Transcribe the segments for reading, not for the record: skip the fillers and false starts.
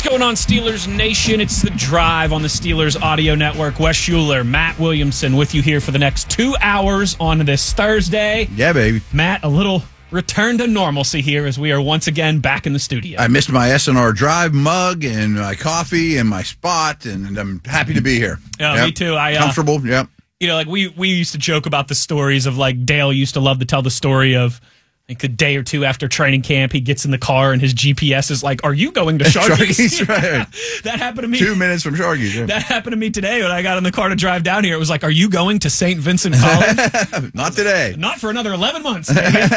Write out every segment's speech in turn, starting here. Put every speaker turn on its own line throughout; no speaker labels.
going on, Steelers Nation? It's The Drive on the Steelers Audio Network. Wes Schuler, Matt Williamson with you here for the next 2 hours on this Thursday.
Yeah, baby.
Matt, a little return to normalcy here as we are once again back in the studio.
I missed my SNR Drive mug and my coffee and my spot, and I'm happy to be here.
Yeah, me too.
Comfortable, yep.
You know, like we used to joke about the stories of, like, Dale used to love to tell the story of, like, a day or two after training camp, he gets in the car and his GPS is like, "Are you going to Sharky's?"
Right.
That happened to me.
2 minutes from Sharky's. Yeah.
That happened to me today when I got in the car to drive down here. It was like, "Are you going to St. Vincent College?"
Not today.
Not for another 11 months.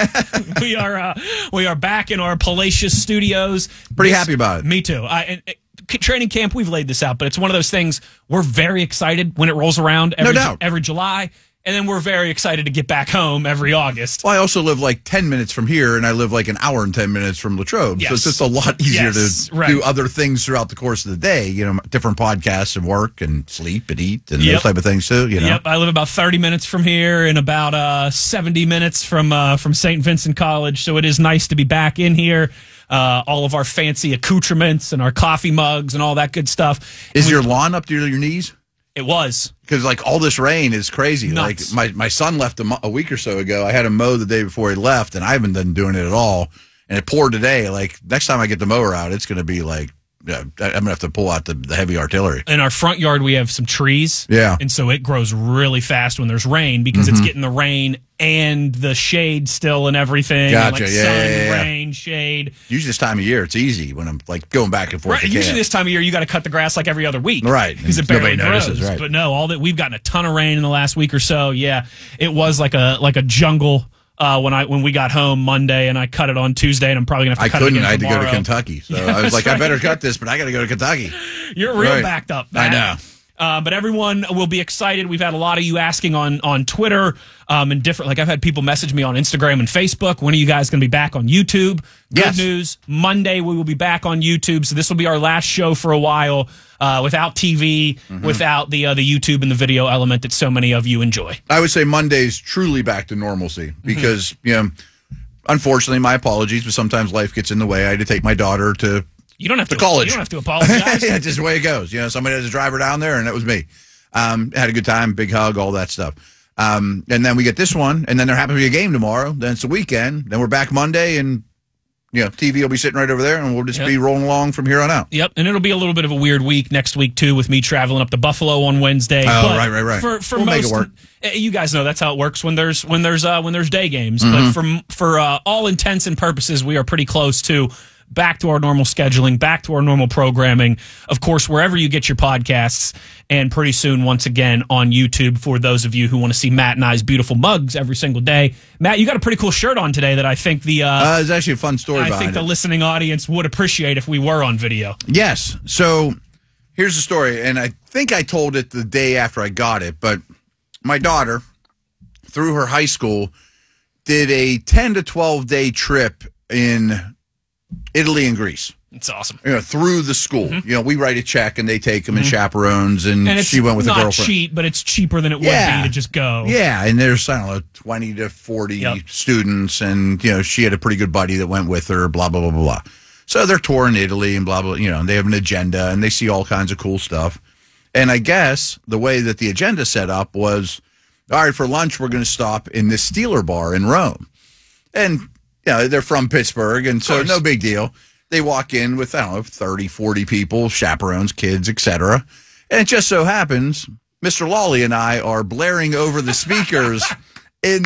we are back in our Palacious studios.
Pretty happy about it.
Me too. Training camp, we've laid this out, but it's one of those things we're very excited when it rolls around every July. And then we're very excited to get back home every August.
Well, I also live like 10 minutes from here, and I live like an hour and 10 minutes from Latrobe.
Yes.
So it's just a lot easier to do other things throughout the course of the day, you know, different podcasts and work and sleep and eat and those type of things too, you know.
Yep, I live about 30 minutes from here and about 70 minutes from St. Vincent College, so it is nice to be back in here. All of our fancy accoutrements and our coffee mugs and all that good stuff.
Is your lawn up to your knees?
It was.
Because, like, all this rain is crazy.
Nuts.
Like, my son left a week or so ago. I had him mow the day before he left, and I haven't been doing it at all. And it poured today. Like, next time I get the mower out, it's going to be like, I'm going to have to pull out the heavy artillery.
In our front yard, we have some trees.
Yeah.
And so it grows really fast when there's rain because it's getting the rain and the shade still and everything.
Gotcha.
Like
Yeah.
rain, shade.
Usually this time of year, it's easy when I'm, like, going back and forth.
Right. Usually this time of year, you got to cut the grass like every other week.
Right.
Because it barely
Nobody
grows.
notices, right.
But no, we've gotten a ton of rain in the last week or so. Yeah. It was like a jungle. When we got home Monday, and I cut it on Tuesday, and I'm probably gonna have to cut it again
I had to
tomorrow.
go to Kentucky, so I was like, I better cut this, but I got to go to Kentucky.
You're real backed up, man.
I know.
But everyone will be excited. We've had a lot of you asking on Twitter and different. Like, I've had people message me on Instagram and Facebook. When are you guys going to be back on YouTube? Good news. Monday we will be back on YouTube. So this will be our last show for a while without TV, without the YouTube and the video element that so many of you enjoy.
I would say Monday's truly back to normalcy because, you know, unfortunately, my apologies, but sometimes life gets in the way. I had to take my daughter to college.
You don't have to apologize.
Yeah, just the way it goes. You know, somebody has a driver down there, and that was me. Had a good time, big hug, all that stuff. And then we get this one, and then there happens to be a game tomorrow. Then it's the weekend. Then we're back Monday, and, you know, TV will be sitting right over there, and we'll just be rolling along from here on out.
Yep, and it'll be a little bit of a weird week next week, too, with me traveling up to Buffalo on Wednesday.
Oh, right.
For
we'll
most,
make it work.
You guys know that's how it works when there's day games. But for all intents and purposes, we are pretty close to back to our normal scheduling, back to our normal programming. Of course, wherever you get your podcasts, and pretty soon, once again, on YouTube for those of you who want to see Matt and I's beautiful mugs every single day. Matt, you got a pretty cool shirt on today that I think
it's actually a fun story behind it.
I think the listening audience would appreciate if we were on video.
Yes. So here's the story, and I think I told it the day after I got it, but my daughter, through her high school, did a 10 to 12 day trip in Italy and Greece.
It's awesome.
You know, through the school. You know, we write a check and they take them and chaperones, and she went with a girlfriend.
It's not cheap, but it's cheaper than it would be to just go.
Yeah, and there's, I don't know, 20 to 40 students, and, you know, she had a pretty good buddy that went with her, blah, blah, blah, blah, blah. So they're touring Italy and blah, blah, you know, and they have an agenda, and they see all kinds of cool stuff. And I guess the way that the agenda set up was, all right, for lunch, we're going to stop in this Steeler bar in Rome. And, you know, they're from Pittsburgh, and so no big deal. They walk in with, I don't know, 30, 40 people, chaperones, kids, etc. And it just so happens, Mr. Lawley and I are blaring over the speakers in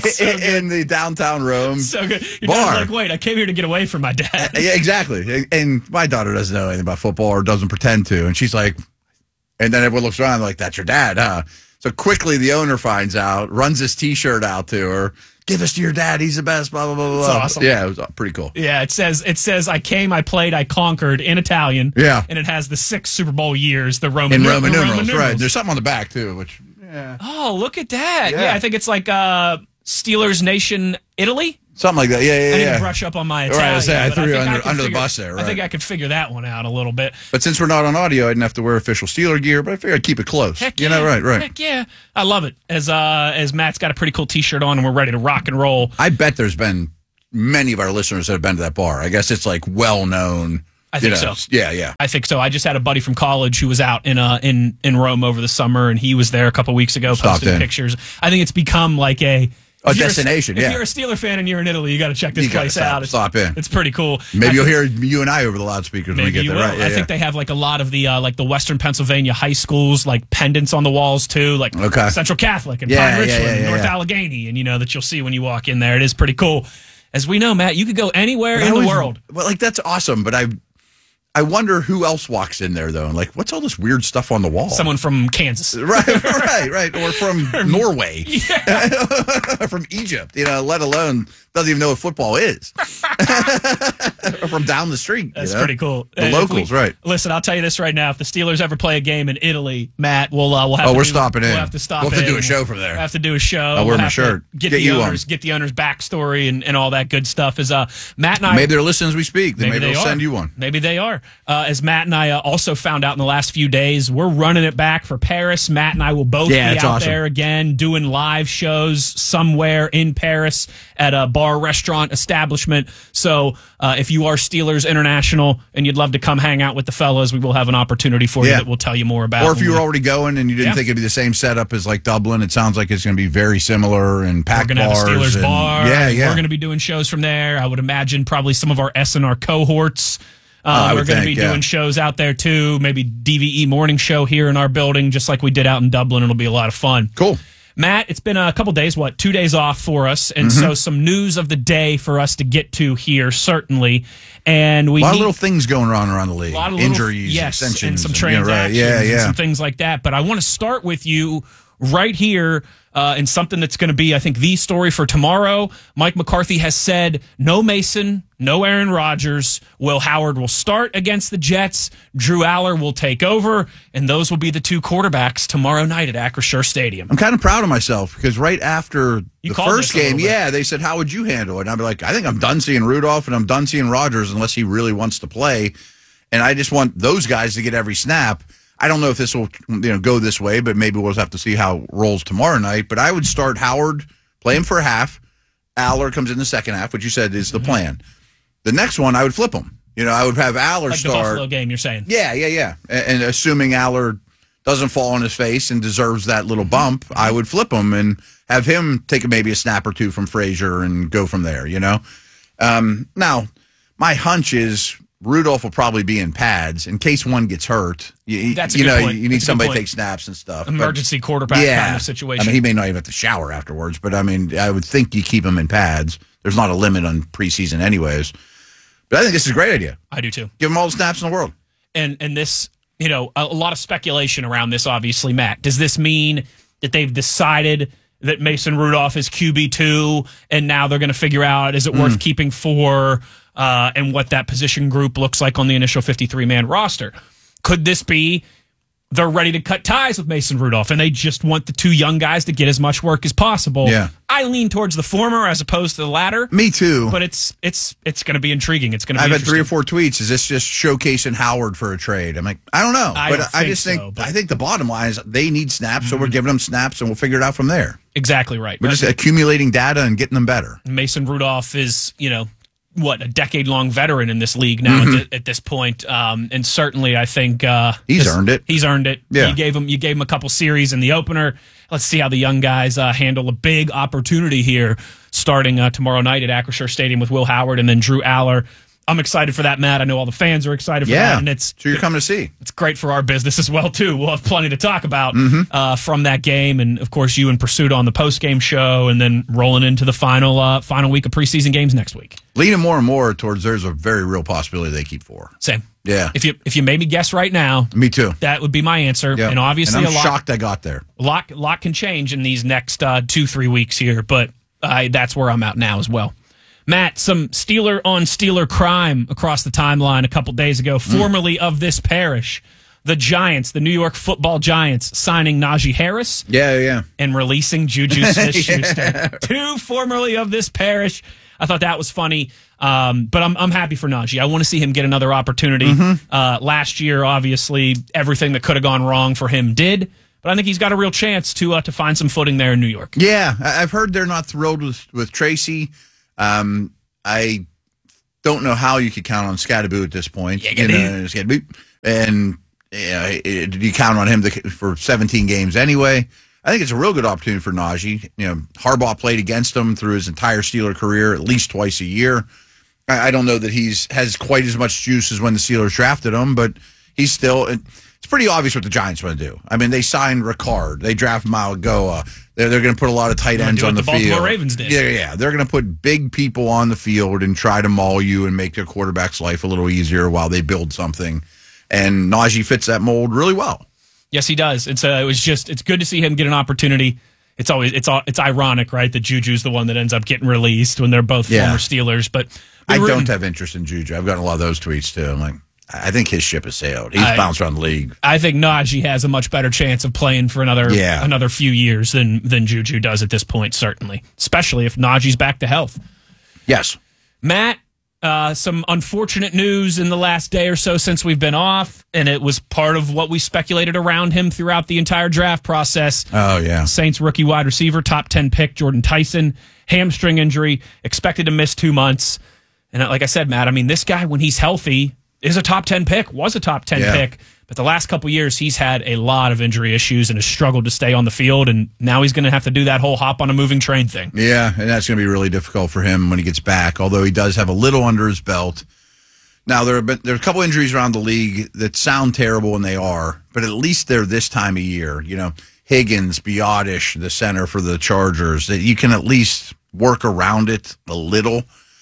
the downtown Rome
so good. Your
bar.
dad's like, wait, I came here to get away from my dad.
Yeah, exactly. And my daughter doesn't know anything about football or doesn't pretend to. And she's like, and then everyone looks around like, that's your dad, huh? So quickly the owner finds out, runs his T-shirt out to her. Give us to your dad. He's the best, blah, blah, blah, blah.
That's awesome.
Yeah, it was pretty cool.
Yeah, it says, I came, I played, I conquered in Italian.
Yeah.
And it has the 6 Super Bowl years, the Roman numerals.
Right. There's something on the back, too, which, yeah.
Oh, look at that. Yeah, I think it's like Steelers Nation Italy.
Something like that. Yeah.
I need to brush up on my Italian.
Right, I threw you under the bus there. Right.
I think I could figure that one out a little bit.
But since we're not on audio, I didn't have to wear official Steeler gear, but I figured I'd keep it close.
Heck
you
yeah.
know, right.
Heck yeah. I love it. As Matt's got a pretty cool T-shirt on and we're ready to rock and roll.
I bet there's been many of our listeners that have been to that bar. I guess it's like well known.
I think so.
Yeah.
I think so. I just had a buddy from college who was out in Rome over the summer, and he was there a couple weeks ago, posting pictures. I think it's become like a
destination.
If you're a Steeler fan and you're in Italy, you got to check this place out.
Stop in.
It's pretty cool.
Maybe you'll hear you and I over the loudspeakers when we get there. Right?
I think they have like a lot of the like the Western Pennsylvania high schools, like pendants on the walls too, like Central Catholic and Pine Richland, and North Allegheny, and that you'll see when you walk in there. It is pretty cool. As we know, Matt, you could go anywhere in the world.
Well, like that's awesome, but I wonder who else walks in there, though. And like, what's all this weird stuff on the wall?
Someone from Kansas.
Right. Or from Norway. From Egypt, let alone doesn't even know what football is. From down the street.
That's pretty cool.
The locals, right.
Listen, I'll tell you this right now. If the Steelers ever play a game in Italy, Matt, we'll have
we're stopping in.
We'll have to stop in.
We'll have to do a show from there.
We'll have to do a show.
I'll wear my shirt.
Get the owners' backstory and all that good stuff. As Matt and I...
Maybe they're listening as we speak. Maybe they'll send you one.
Maybe they are. As Matt and I also found out in the last few days, we're running it back for Paris. Matt and I will both be out there again doing live shows somewhere in Paris at a bar, restaurant, establishment. So if you are Steelers International and you'd love to come hang out with the fellas, we will have an opportunity for you that we'll tell you more about.
Or if you were already going and you didn't think it'd be the same setup as like Dublin, it sounds like it's going to be very similar and packed bars.
We're going to have a Steelers bar.
Yeah.
We're going to be doing shows from there. I would imagine probably some of our S&R cohorts. We're going to be doing shows out there too. Maybe DVE morning show here in our building, just like we did out in Dublin. It'll be a lot of fun.
Cool.
Matt, it's been a couple days, 2 days off for us, and so some news of the day for us to get to here, certainly. And we
a lot of little things going on around the league. A lot of injuries, extensions,
and some transactions, and some things like that. But I want to start with you right here in something that's going to be, I think, the story for tomorrow. Mike McCarthy has said no Mason, no Aaron Rodgers. Will Howard will start against the Jets. Drew Aller will take over, and those will be the two quarterbacks tomorrow night at Acrisure Stadium.
I'm kind of proud of myself because right after the first game, they said, how would you handle it? And I'd be like, I think I'm done seeing Rudolph and I'm done seeing Rodgers unless he really wants to play. And I just want those guys to get every snap. I don't know if this will go this way, but maybe we'll have to see how it rolls tomorrow night. But I would start Howard, play him for a half. Aller comes in the second half, which you said is the plan. The next one, I would flip him. I would have Aller
like
start.
The Buffalo game, you're saying?
Yeah. And assuming Aller doesn't fall on his face and deserves that little bump, I would flip him and have him take maybe a snap or two from Frazier and go from there, Now, my hunch is Rudolph will probably be in pads in case one gets hurt.
That's a good point.
You need somebody to take snaps and stuff.
Emergency quarterback kind of situation.
I mean, he may not even have to shower afterwards, but I mean, I would think you keep him in pads. There's not a limit on preseason anyways. But I think this is a great idea.
I do too.
Give him all the snaps in the world.
And this, a lot of speculation around this, obviously, Matt. Does this mean that they've decided that Mason Rudolph is QB2 and now they're going to figure out, is it worth keeping 4? And what that position group looks like on the initial 53-man roster. Could this be they're ready to cut ties with Mason Rudolph and they just want the two young guys to get as much work as possible?
Yeah.
I lean towards the former as opposed to the latter.
Me too.
But it's going to be intriguing. It's going to be
I've had 3 or 4 tweets. Is this just showcasing Howard for a trade? I'm like, I don't know. I think the bottom line is they need snaps, so we're giving them snaps and we'll figure it out from there.
Exactly right.
We're just accumulating data and getting them better.
Mason Rudolph is, a decade-long veteran in this league now at this point. And certainly I think
he's earned it.
He's earned it.
Yeah.
You gave him a couple series in the opener. Let's see how the young guys handle a big opportunity here starting tomorrow night at Acrisure Stadium with Will Howard and then Drew Aller. I'm excited for that, Matt. I know all the fans are excited for that. And
so you're coming to see.
It's great for our business as well, too. We'll have plenty to talk about from that game. And, of course, you and Pursuit on the post-game show and then rolling into the final week of preseason games next week.
Leaning more and more towards there's a very real possibility they keep 4.
Same.
Yeah.
If you made me guess right now.
Me too.
That would be my answer.
Yep.
And obviously
I'm shocked I got there.
A lot can change in these next 2-3 weeks here. But that's where I'm at now as well. Matt, some Steeler on Steeler crime across the timeline a couple days ago, formerly of this parish. The Giants, the New York Football Giants, signing Najee Harris.
Yeah.
And releasing Juju Smith-Schuster. 2 formerly of this parish. I thought that was funny, but I'm happy for Najee. I want to see him get another opportunity. Last year, obviously, everything that could have gone wrong for him did. But I think he's got a real chance to find some footing there in New York.
Yeah, I've heard they're not thrilled with Tracy. I don't know how you could count on Scadaboo at this point. Scadaboo. And you count on him for 17 games anyway. I think it's a real good opportunity for Najee. Harbaugh played against him through his entire Steeler career at least twice a year. I don't know that has quite as much juice as when the Steelers drafted him, but he's still. It's pretty obvious what the Giants want to do. I mean, they signed Ricard, they draft Malagoa. They're going to put a lot of tight ends on the field.
Baltimore Ravens did.
Yeah. They're going to put big people on the field and try to maul you and make their quarterback's life a little easier while they build something. And Najee fits that mold really well.
Yes, he does. It's good to see him get an opportunity. It's ironic, right? That Juju's the one that ends up getting released when they're both former Steelers. But
I don't have interest in Juju. I've gotten a lot of those tweets too. I'm like, I think his ship has sailed. He's bounced around the league. I
think Najee has a much better chance of playing for another few years than Juju does at this point, certainly. Especially if Najee's back to health.
Yes.
Matt, some unfortunate news in the last day or so since we've been off, and it was part of what we speculated around him throughout the entire draft process.
Oh, yeah.
Saints rookie wide receiver, top 10 pick, Jordan Tyson, hamstring injury, expected to miss 2 months. And like I said, Matt, I mean, this guy, when he's healthy, is a top 10 pick, was a top 10 pick. But the last couple years, he's had a lot of injury issues and has struggled to stay on the field. And now he's going to have to do that whole hop on a moving train thing.
Yeah, and that's going to be really difficult for him when he gets back, although he does have a little under his belt. Now, there are a couple injuries around the league that sound terrible, and they are, but at least they're this time of year. Higgins, Biotish, the center for the Chargers, that you can at least work around it a little.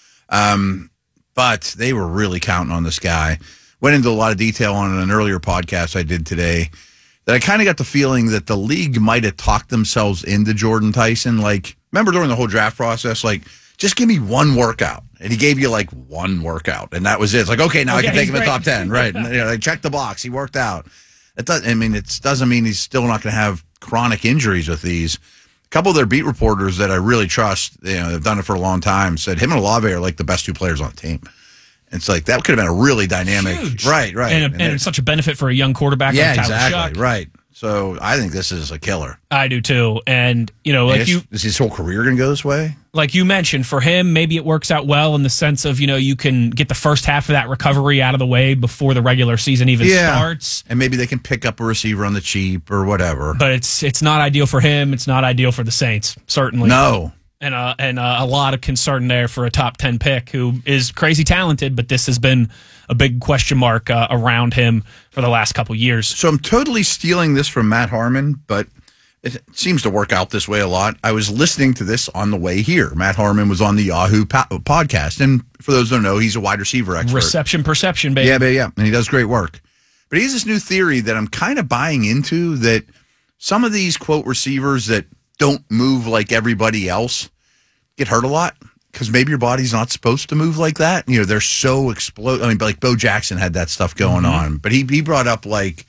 But they were really counting on this guy. Went into a lot of detail on an earlier podcast I did today that I kind of got the feeling that the league might have talked themselves into Jordan Tyson. Like, remember during the whole draft process, like, just give me one workout. And he gave you like one workout, and that was it. It's like, okay, now I can take him in top 10. Right. And, check the box. He worked out. It doesn't mean he's still not going to have chronic injuries with these. A couple of their beat reporters that I really trust, they've done it for a long time, said him and Olave are like the best two players on the team. It's like that could have been a really dynamic,
huge.
Right,
and it's such a benefit for a young quarterback.
Yeah,
like Tyler
exactly,
Shuck.
right. So I think this is a killer.
I do too, and
is his whole career going to go this way?
Like you mentioned, for him, maybe it works out well in the sense of you can get the first half of that recovery out of the way before the regular season even starts,
and maybe they can pick up a receiver on the cheap or whatever.
But it's not ideal for him. It's not ideal for the Saints, certainly.
No.
And a lot of concern there for a top 10 pick who is crazy talented, but this has been a big question mark around him for the last couple years.
So I'm totally stealing this from Matt Harmon, but it seems to work out this way a lot. I was listening to this on the way here. Matt Harmon was on the Yahoo podcast, and for those who don't know, he's a wide receiver expert.
Reception perception, baby.
Yeah, and he does great work. But he has this new theory that I'm kind of buying into, that some of these, quote, receivers that don't move like everybody else get hurt a lot because maybe your body's not supposed to move like that. They're so explosive. I mean, like Bo Jackson had that stuff going on, but he brought up like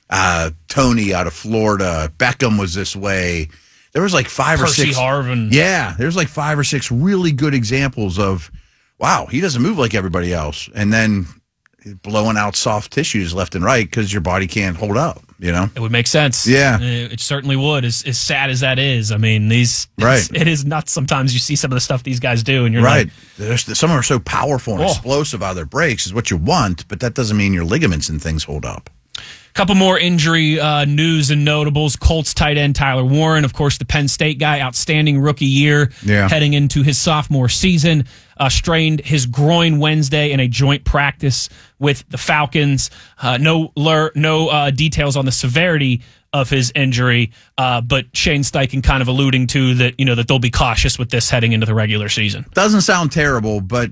Tony out of Florida. Beckham was this way. There was like five
Percy
or six.
Harvin.
Yeah, there's like 5 or 6 really good examples of, wow, he doesn't move like everybody else, and then blowing out soft tissues left and right because your body can't hold up.
It would make sense.
Yeah,
it certainly would. As sad as that is, I mean, it is nuts. Sometimes you see some of the stuff these guys do, and you're
right. Some are so powerful and explosive out of their breaks is what you want, but that doesn't mean your ligaments and things hold up.
Couple more injury news and notables. Colts tight end Tyler Warren, of course, the Penn State guy, outstanding rookie year, heading into his sophomore season. Strained his groin Wednesday in a joint practice with the Falcons. No details on the severity of his injury, but Shane Steichen kind of alluding to that, that they'll be cautious with this heading into the regular season.
Doesn't sound terrible, but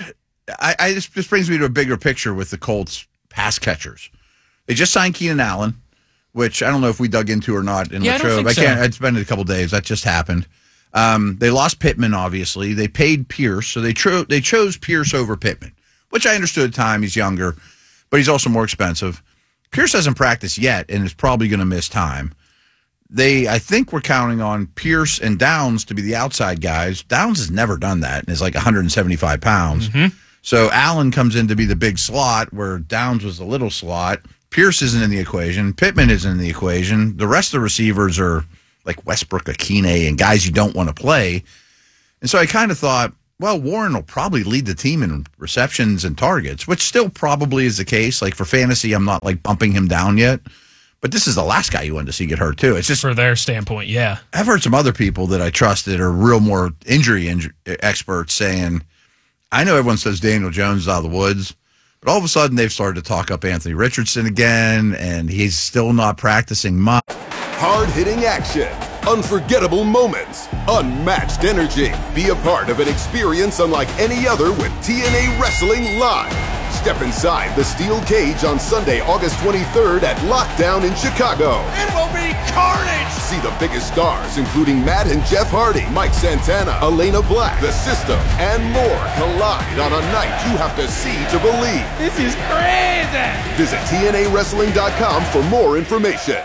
this brings me to a bigger picture with the Colts pass catchers. They just signed Keenan Allen, which I don't know if we dug into or not in the show. It's been a couple of days. That just happened. They lost Pittman, obviously. They paid Pierce, so they chose Pierce over Pittman, which I understood at the time. He's younger, but he's also more expensive. Pierce hasn't practiced yet and is probably going to miss time. I think we're counting on Pierce and Downs to be the outside guys. Downs has never done that and is like 175 pounds. Mm-hmm. So Allen comes in to be the big slot where Downs was the little slot. Pierce isn't in the equation. Pittman isn't in the equation. The rest of the receivers are like Westbrook, Akine, and guys you don't want to play. And so I kind of thought, well, Warren will probably lead the team in receptions and targets, which still probably is the case. Like for fantasy, I'm not like bumping him down yet. But this is the last guy you wanted to see get hurt, too. It's just
for their standpoint, yeah.
I've heard some other people that I trusted are real more injury experts saying, I know everyone says Daniel Jones is out of the woods, but all of a sudden they've started to talk up Anthony Richardson again, and he's still not practicing much.
Hard-hitting action, unforgettable moments, unmatched energy. Be a part of an experience unlike any other with TNA Wrestling Live. Step inside the steel cage on Sunday, August 23rd at Lockdown in Chicago.
It will be carnage!
See the biggest stars, including Matt and Jeff Hardy, Mike Santana, Elena Black, The System, and more collide on a night you have to see to believe.
This is crazy!
Visit TNAWrestling.com for more information.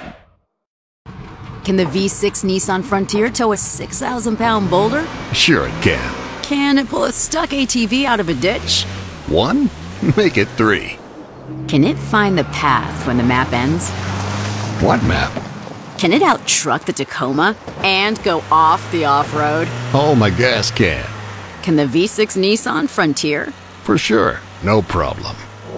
Can the V6 Nissan Frontier tow a 6,000-pound boulder?
Sure it can.
Can it pull a stuck ATV out of a ditch?
1? Make it 3.
Can it find the path when the map ends?
What map?
Can it out-truck the Tacoma and go off the off-road?
Oh, my gas can.
Can the V6 Nissan Frontier?
For sure. No problem.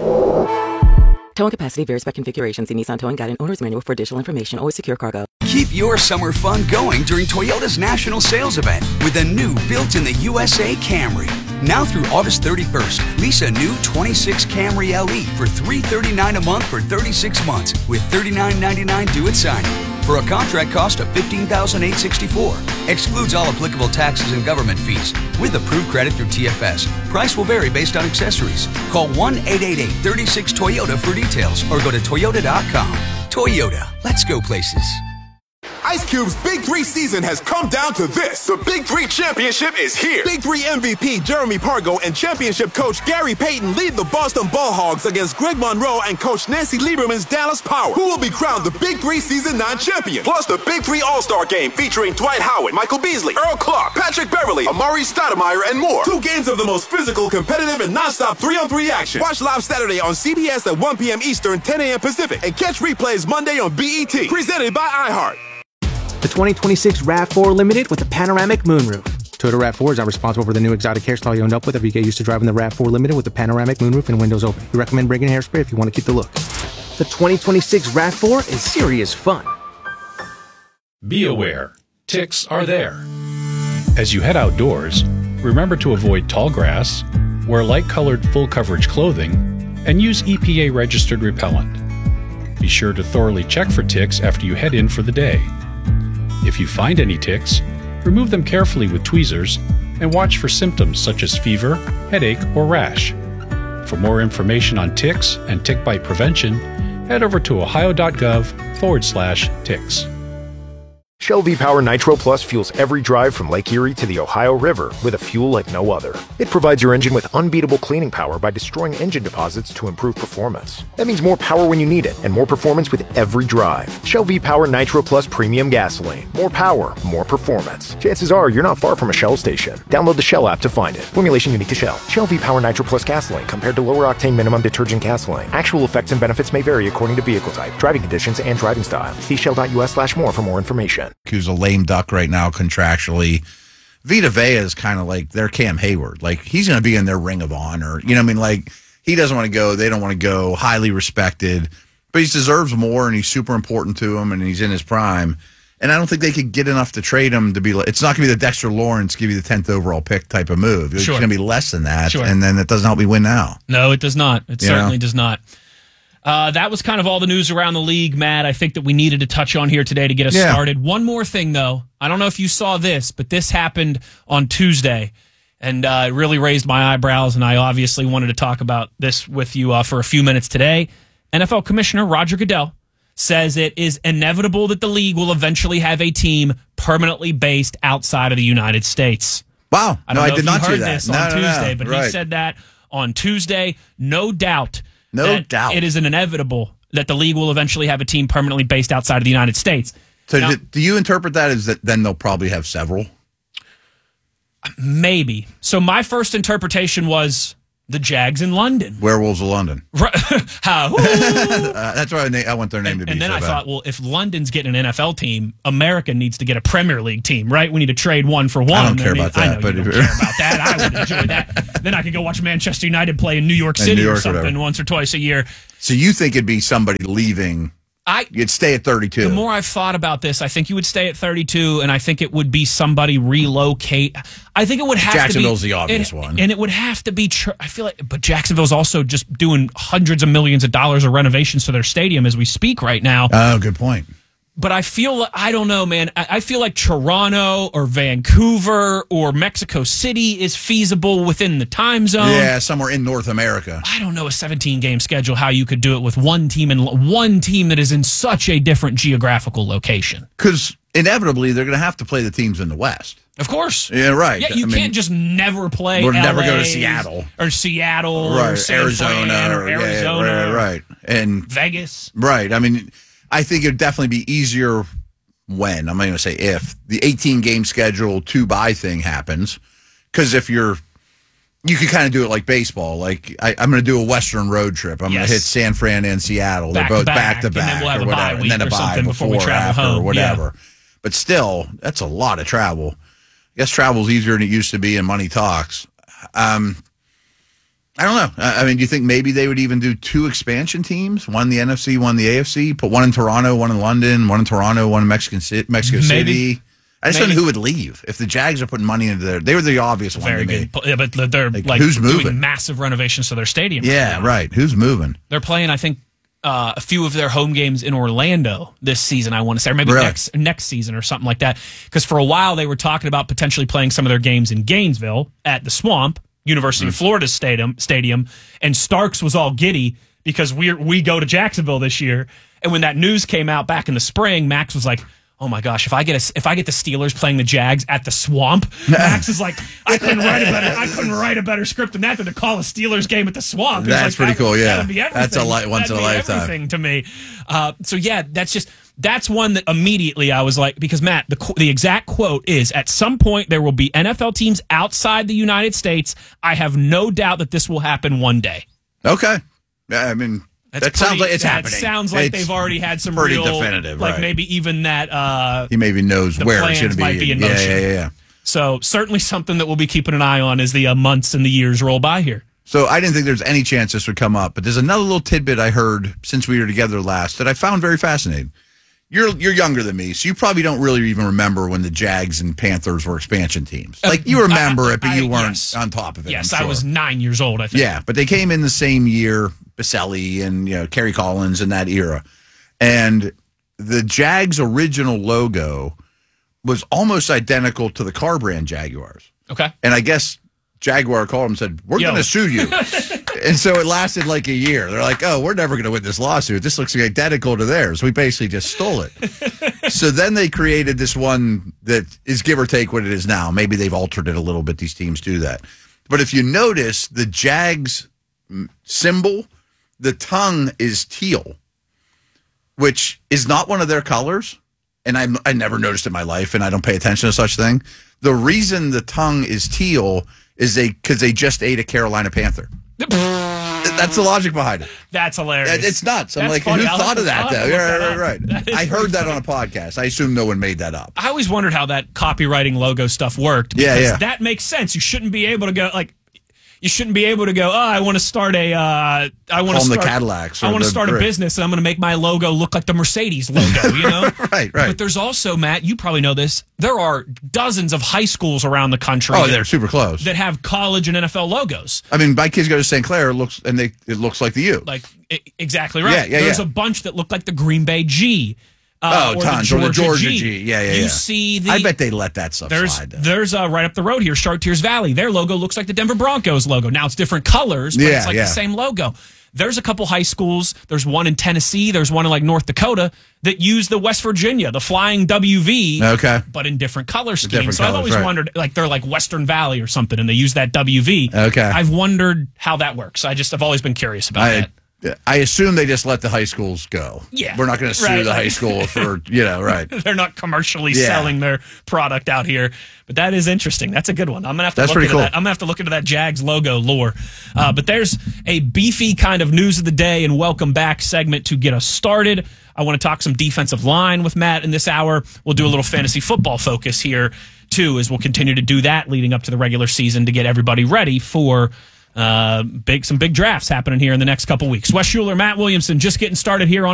Towing capacity varies by configuration. See Nissan Towing Guide and Owner's Manual for additional information. Always secure cargo.
Keep your summer fun going during Toyota's National Sales Event with a new built-in-the-USA Camry. Now through August 31st, lease a new 26 Camry LE for $339 a month for 36 months with $39.99 due at signing. For a contract cost of $15,864. Excludes all applicable taxes and government fees. With approved credit through TFS. Price will vary based on accessories. Call 1-888-36-TOYOTA for details or go to Toyota.com. Toyota, let's go places.
Ice Cube's Big 3 season has come down to this. The Big 3 Championship is here. Big 3 MVP Jeremy Pargo and championship coach Gary Payton lead the Boston Ball Hogs against Greg Monroe and coach Nancy Lieberman's Dallas Power, who will be crowned the Big 3 Season 9 champion. Plus the Big 3 All-Star Game featuring Dwight Howard, Michael Beasley, Earl Clark, Patrick Beverly, Amari Stoudemire, and more. 2 games of the most physical, competitive, and non-stop 3-on-3 action. Watch live Saturday on CBS at 1 p.m. Eastern, 10 a.m. Pacific, and catch replays Monday on BET. Presented by iHeart.
The 2026 RAV4 Limited with the panoramic moonroof. Toyota RAV4 is not responsible for the new exotic hairstyle you end up with if you get used to driving the RAV4 Limited with the panoramic moonroof and windows open. We recommend bringing hairspray if you want to keep the look. The 2026 RAV4 is serious fun.
Be aware, ticks are there. As you head outdoors, remember to avoid tall grass, wear light-colored full-coverage clothing, and use EPA-registered repellent. Be sure to thoroughly check for ticks after you head in for the day. If you find any ticks, remove them carefully with tweezers and watch for symptoms such as fever, headache, or rash. For more information on ticks and tick bite prevention, head over to ohio.gov/ticks.
Shell V-Power Nitro Plus fuels every drive from Lake Erie to the Ohio River with a fuel like no other. It provides your engine with unbeatable cleaning power by destroying engine deposits to improve performance. That means more power when you need it and more performance with every drive. Shell V-Power Nitro Plus Premium Gasoline. More power, more performance. Chances are you're not far from a Shell station. Download the Shell app to find it. Formulation unique to Shell. Shell V-Power Nitro Plus Gasoline compared to lower octane minimum detergent gasoline. Actual effects and benefits may vary according to vehicle type, driving conditions, and driving style. See shell.us/more for more information.
Who's a lame duck right now contractually. Vita Vea is kind of like their Cam Hayward. Like, he's going to be in their Ring of Honor. You know what I mean? Like, he doesn't want to go. They don't want to go. Highly respected. But he deserves more, and he's super important to him, and he's in his prime. And I don't think they could get enough to trade him to be like, it's not going to be the Dexter Lawrence, give you the 10th overall pick type of move. It's going to be less than that. Sure. And then it doesn't help me win now.
No, it does not. It certainly does not. That was kind of all the news around the league, Matt. I think that we needed to touch on here today to get us started. One more thing, though. I don't know if you saw this, but this happened on Tuesday, and it really raised my eyebrows, and I obviously wanted to talk about this with you for a few minutes today. NFL Commissioner Roger Goodell says it is inevitable that the league will eventually have a team permanently based outside of the United States.
Wow.
I did not hear this on Tuesday, but he said that on Tuesday. No doubt. It is an inevitable that the league will eventually have a team permanently based outside of the United States.
So now, do you interpret that as that then they'll probably have several?
Maybe. So my first interpretation was The Jags in London.
Werewolves of London.
How?
That's why I want their name to be.
And then
so
I
bad.
thought, well, if London's getting an NFL team, America needs to get a Premier League team, right? We need to trade one for one.
I don't care about that.
I know you don't care about that. I would enjoy that. Then I could go watch Manchester United play in New York City or something once or twice a year.
So you think it'd be somebody leaving? You'd stay at 32.
The more I've thought about this, I think you would stay at 32, and I think it would be somebody relocate. I think it would have to be...
Jacksonville's the obvious one.
And it would have to be... I feel like... But Jacksonville's also just doing hundreds of millions of dollars of renovations to their stadium as we speak right now.
Oh, good point.
But I feel... I don't know, man. I feel like Toronto or Vancouver or Mexico City is feasible within the time zone.
Yeah, somewhere in North America.
I don't know a 17-game schedule, how you could do it with one team that is in such a different geographical location.
Because inevitably, they're going to have to play the teams in the West.
Of course.
Yeah, right.
Yeah, you can't just never play
Or
LA
never go to Seattle.
Or Seattle
Right,
or San
Arizona.
Fran or Arizona.
Yeah, right. And
Vegas.
Right. I mean, I think it'd definitely be easier when, I'm not going to say if, the 18-game schedule 2-bye thing happens. Because if you could kind of do it like baseball. Like, I'm going to do a Western road trip. I'm going to hit San Fran and Seattle. They're both back to back.
And then we'll have
or
a
whatever.
bye week
and then a
or
bye
something before we travel
after,
home.
or whatever.
Yeah.
But still, that's a lot of travel. I guess travel's easier than it used to be, and money talks. I don't know. I mean, do you think maybe they would even do 2 expansion teams? One in the NFC, one in the AFC? Put one in Toronto, one in London, one in Toronto, one in Mexico City. I just don't know who would leave. If the Jags are putting money into there, they were the obvious one to me.
Yeah, but they're like
who's
doing
moving?
massive renovations to their stadium.
Yeah, right. Who's moving?
They're playing, I think, a few of their home games in Orlando this season, I want to say, or maybe next season or something like that. Because for a while they were talking about potentially playing some of their games in Gainesville at the Swamp, University of Florida Stadium, and Starks was all giddy because we go to Jacksonville this year. And when that news came out back in the spring, Max was like, "Oh my gosh! If I get the Steelers playing the Jags at the Swamp," Max is like, "I couldn't write a better script than that to call a Steelers game at the Swamp."
That's pretty cool. Yeah,
that'd be everything.
That's once in a lifetime
everything to me. So yeah, that's one that immediately I was like, because Matt, the exact quote is, "At some point there will be NFL teams outside the United States. I have no doubt that this will happen one day." Okay,
I mean. Sounds like it's happening.
That sounds like they've already had some
pretty
real,
definitive,
like
right.
maybe even that.
He maybe knows where it's going to be.
Might be in motion.
Yeah.
So certainly something that we'll be keeping an eye on as the months and the years roll by here.
So I didn't think there's any chance this would come up, but there's another little tidbit I heard since we were together last that I found very fascinating. You're younger than me, so you probably don't really even remember when the Jags and Panthers were expansion teams. Like, you remember it, but you weren't on top of it.
Yes,
I'm sure.
I was 9 years old, I think.
Yeah, but they came in the same year, Baselli and Kerry Collins in that era. And the Jags' original logo was almost identical to the car brand Jaguars.
Okay.
And I guess Jaguar called him and said, "We're going to sue you." And so it lasted like a year. They're like, "Oh, we're never going to win this lawsuit. This looks identical to theirs. We basically just stole it." So then they created this one that is give or take what it is now. Maybe they've altered it a little bit. These teams do that. But if you notice, the Jags symbol, the tongue is teal, which is not one of their colors. And I never noticed in my life, and I don't pay attention to such thing. The reason the tongue is teal is because they just ate a Carolina Panther. That's the logic behind it.
That's hilarious.
It's nuts. I'm like, who thought of that, though? Right. I heard that on a podcast. I assume no one made that up.
I always wondered how that copywriting logo stuff worked. Because that makes sense. You shouldn't be able to go, I want to start the
Cadillacs.
I want to start a business, and I'm going to make my logo look like the Mercedes logo,
Right.
But there's also, Matt, you probably know this, there are dozens of high schools around the country.
Oh, they're super close.
That have college and NFL logos.
I mean, my kids go to St. Clair, it looks like the U.
Exactly right.
Yeah,
there's a bunch that look like the Green Bay G.
Tons. Or the Georgia G. Yeah.
You see
I bet they let that stuff slide.
There's right up the road here, Chartiers Valley. Their logo looks like the Denver Broncos logo. Now it's different colors, but it's like the same logo. There's a couple high schools. There's one in Tennessee. There's one in North Dakota that use the West Virginia, the Flying WV.
Okay.
But in different color schemes. I've always wondered, they're like Western Valley or something, and they use that WV.
Okay.
I've wondered how that works. I've always been curious about that.
I assume they just let the high schools go.
Yeah.
We're not going to sue the high school for, right.
They're not commercially selling their product out here. But that is interesting. That's a good one. I'm going to have to look into that. I'm going to have to look into that Jags logo lore. But there's a beefy kind of news of the day and welcome back segment to get us started. I want to talk some defensive line with Matt in this hour. We'll do a little fantasy football focus here, too, as we'll continue to do that leading up to the regular season to get everybody ready for some big drafts happening here in the next couple weeks. Wes Schuler, Matt Williamson, just getting started here on